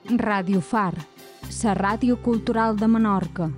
Ràdio Far, la ràdio cultural de Menorca.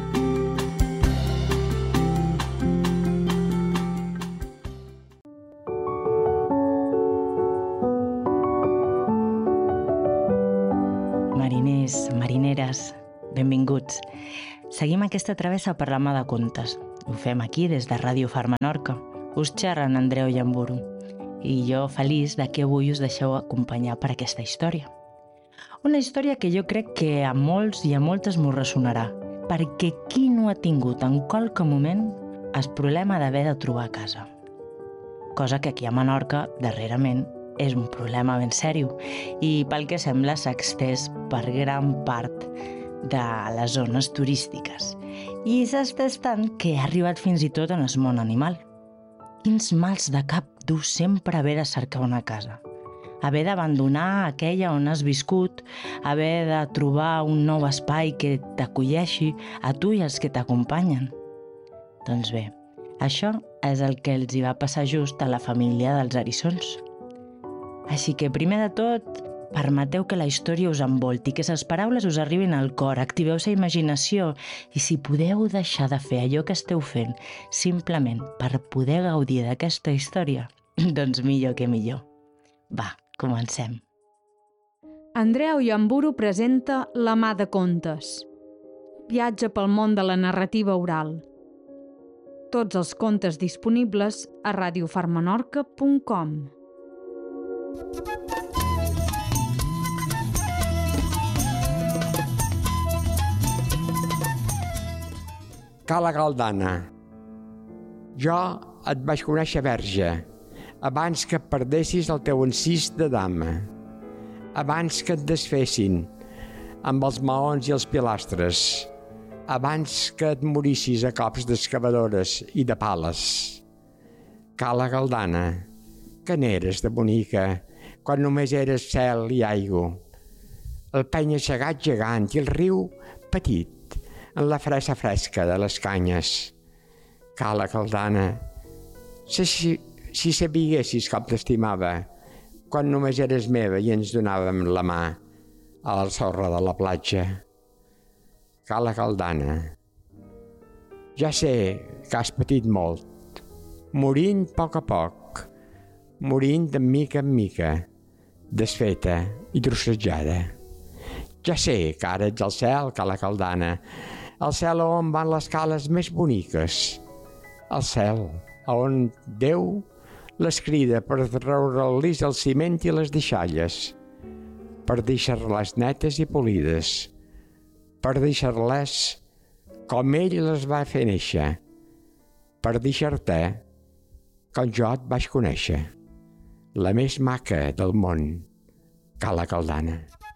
Mariners, marineres, benvinguts. Seguim aquesta travessa per la mà de contes. Ho fem aquí des de Ràdio Far Menorca. Us xerren Andreu Llamburu. I jo feliç de que avui us deixeu acompanyar per aquesta història. Una història que jo crec que a molts i a moltes m'ho ressonarà, perquè qui no ha tingut en qualque moment el problema d'haver de trobar casa? Cosa que aquí a Menorca, darrerament, és un problema ben sèrio i pel que sembla s'ha estès per gran part de les zones turístiques. I s'ha estès tant que ha arribat fins i tot en el món animal. Quins mals de cap du sempre haver de cercar una casa. Haver d'abandonar aquella on has viscut, haver de trobar un nou espai que t'acolleixi a tu i als que t'acompanyen. Doncs bé, això és el que els hi va passar just a la família dels eriçons. Així que, primer de tot, permeteu que la història us envolti, que les paraules us arribin al cor, activeu la imaginació i si podeu deixar de fer allò que esteu fent simplement per poder gaudir d'aquesta història, doncs millor que millor. Va, comencem. Andreu Llamburu presenta La mà de contes. Viatge pel món de la narrativa oral. Tots els contes disponibles a radiofarmenorca.com. Cala Galdana. Jo et vaig conèixer verge, abans que perdessis el teu encís de dama, abans que et desfessin amb els maons i els pilastres, abans que et morissis a cops d'excavadores i de pales. Cala Galdana, que n'eres de bonica, quan només eres cel i aigua, el penya-segat gegant i el riu petit, en la fressa fresca de les canyes. Cala Galdana, si sabiguessis com t'estimava, quan només eres meva i ens donàvem la mà a la sorra de la platja. Cala Galdana, ja sé que has patit molt, morint a poc, morint de mica en mica, desfeta i trossejada. Ja sé que ara ets al cel, Cala Galdana, al cel on van les cales més boniques, al cel on Déu les crida per treure-los el ciment i les deixalles, per deixar-les netes i polides, per deixar-les com ell les va fer néixer, per deixar-te com jo et vaig conèixer, la més maca del món, Cala Galdana.